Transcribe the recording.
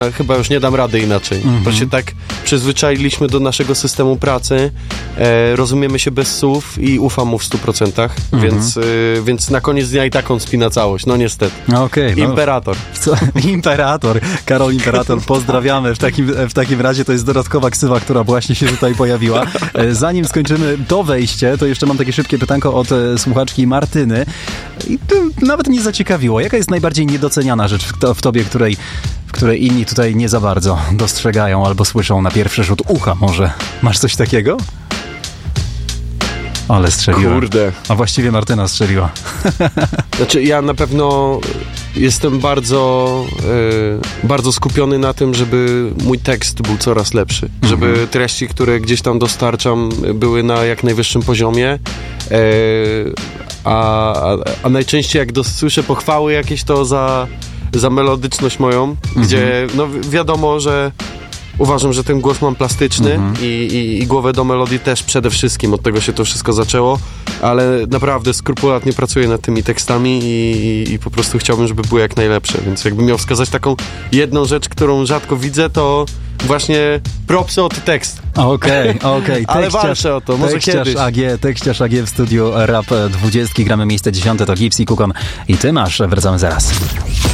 chyba już nie dam rady inaczej, bo się tak przyzwyczailiśmy do naszego systemu pracy, rozumiemy się bez słów i ufam mu w 100%, więc na koniec dnia i tak on spina całość, no niestety. Okay, Imperator. Imperator, Karol Imperator, pozdrawiamy. W takim razie to jest dodatkowa ksywa, która właśnie się tutaj pojawiła. Zanim skończymy to wejście, to jeszcze mam takie szybkie pytanko od słuchaczki Martyny. I to nawet mnie zaciekawiło. Jaka jest najbardziej niedoceniana rzecz w tobie, której inni tutaj nie za bardzo dostrzegają albo słyszą na pierwszy rzut ucha może? Masz coś takiego? Ale strzeliła. Kurde. A właściwie Martyna strzeliła. Znaczy ja na pewno jestem bardzo skupiony na tym, żeby mój tekst był coraz lepszy. Żeby treści, które gdzieś tam dostarczam, były na jak najwyższym poziomie. A najczęściej jak słyszę pochwały jakieś, to za melodyczność moją, gdzie no wiadomo, że uważam, że ten głos mam plastyczny i głowę do melodii też przede wszystkim, od tego się to wszystko zaczęło, ale naprawdę skrupulatnie pracuję nad tymi tekstami i po prostu chciałbym, żeby były jak najlepsze, więc jakbym miał wskazać taką jedną rzecz, którą rzadko widzę, to właśnie propsy od tekst. Okej. Ale walczę o to, może kiedyś. Tekściarz AG w studiu Rap 20, gramy miejsce 10, to Gips i Kukon i Ty masz, wracamy zaraz.